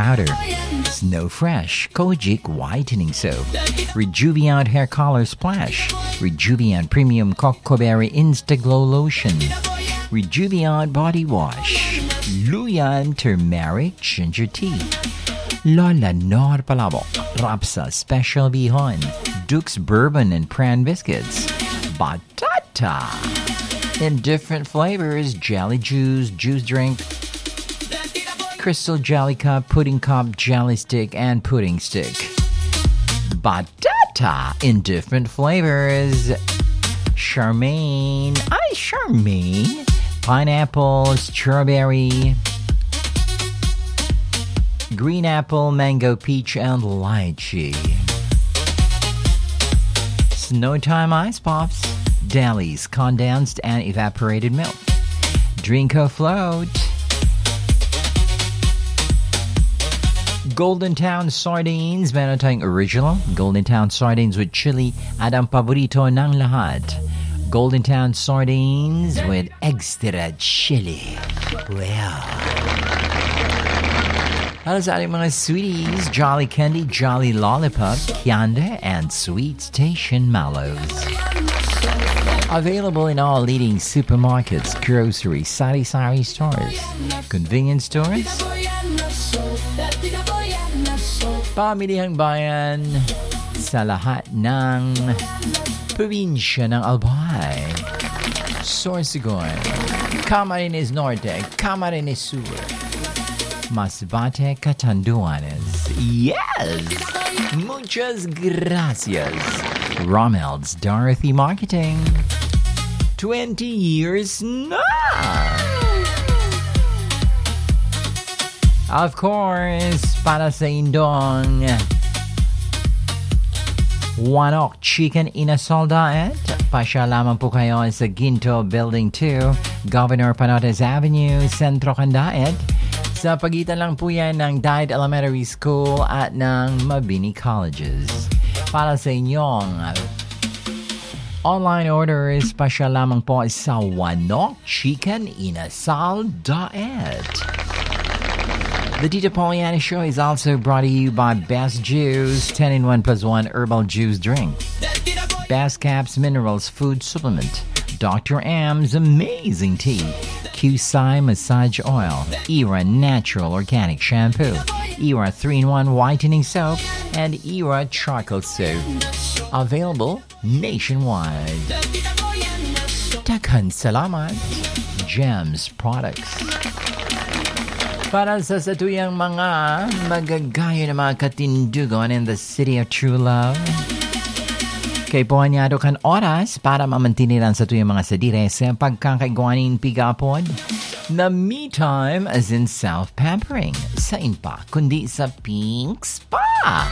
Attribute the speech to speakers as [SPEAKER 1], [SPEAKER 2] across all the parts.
[SPEAKER 1] powder, Snow Fresh Kojic Whitening Soap, Rejuviant Hair Color Splash, Rejuviant Premium Cocoa Berry Instaglow Lotion, Rejuviant Body Wash, Luyan Turmeric Ginger Tea, Lola Nor Palabo, Rapsa Special Bihon, Duke's Bourbon and Pran Biscuits, Batata. In different flavors, Jelly Juice, Juice Drink, Crystal Jelly Cup, Pudding Cup, Jelly Stick, and Pudding Stick. Batata in different flavors. Charmaine, Charmaine. Pineapple, strawberry, green apple, mango, peach, and lychee. Snowtime Ice Pops, Deli's condensed and evaporated milk. Drinko Float, Golden Town Sardines, meron tayong original Golden Town Sardines with chili at ang paborito ng lahat, Golden Town Sardines with extra chili. Well, para sa ating mga sweeties, Jolly Candy, Jolly Lollipop, Kianda, and Sweet Station Mallows. Available in all leading supermarkets, groceries, sari-sari stores, convenience stores, pamilihang bayan sa lahat ng probinsya ng Albay, Sorsogon, Camarines Norte, Camarines Sur, Masbate, Catanduanes. Yes! Muchas gracias. Romel's Dorothy Marketing. 20 years na! Of course, para sa indong Wanok Chicken Inasal Diet. Pasya lamang po kayo sa Ginto Building 2, Governor Panotes Avenue, Centro Candaet. Sa pagitan lang po yan ng Diet Elementary School at ng Mabini Colleges. Para sa inyong online orders, pasya lamang po sa Wanok Chicken Inasal Diet. The Tito Poliana Show is also brought to you by Best Juice 10-in-1 plus 1 herbal juice drink, Best Caps Minerals Food Supplement, Dr. Am's Amazing Tea, QSI Massage Oil, Era Natural Organic Shampoo, Era 3-in-1 Whitening Soap, and Era Charcoal Soap. Available nationwide. Takhan salamat, Gems Products. Para sa satuyang mga magagayo na mga katindugon in the city of true love, kay puhanyado kan oras para mamantiniran sa tuyang mga sadire sa pagkakaigwanin pigapod na me time as in self-pampering. Sain pa, kundi sa Pink Spa.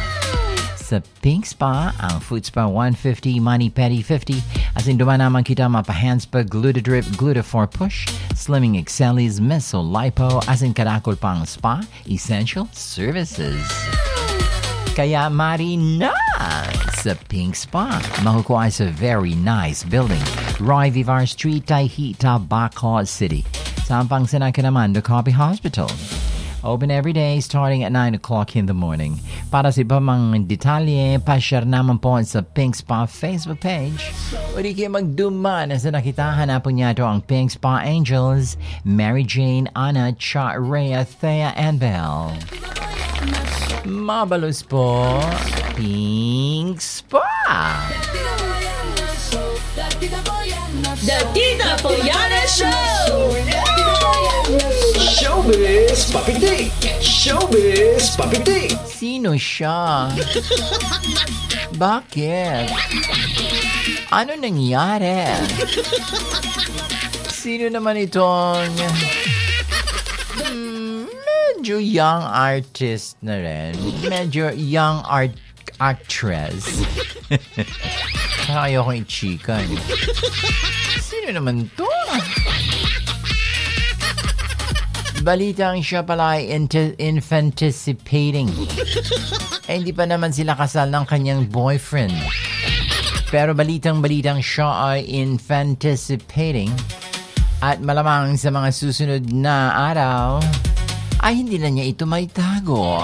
[SPEAKER 1] Sa Pink Spa, ang Food Spa 150, Mani Pedi 50, as in duman naman kita mapa-hands pa, Glutadrip, Glutafor Push, Slimming Excelis, Meso Lipo, as in karakol pang spa, essential services. Kaya mari na sa Pink Spa. Makukuha sa very nice building, Roy Vivar Street, Tahita, Bacolod City. Sampang Sinakinaman, the Copy Hospital. Open every day starting at 9 o'clock in the morning. Para sa iba mga detalye, pa-share naman po sa Pink Spa Facebook page. O di kayo magduman sa nakitahan na po niya ito ang Pink Spa Angels, Mary Jane, Anna, Cha, Rhea, Thea, and Belle. Mabalos po, Pink Spa!
[SPEAKER 2] The Tito Poliana Show!
[SPEAKER 3] Showbiz Papitik! Showbiz Papitik!
[SPEAKER 1] Sino siya? Bakit? Ano nangyari? Sino naman itong medyo young artist na rin? Medyo young actress. Ayaw ko yung chika. Sino naman to? Balitang siya pala ay infanticipating. Hindi pa naman sila kasal ng kanyang boyfriend. Pero balitang siya ay infanticipating. At malamang sa mga susunod na araw, ay hindi na niya ito maitago.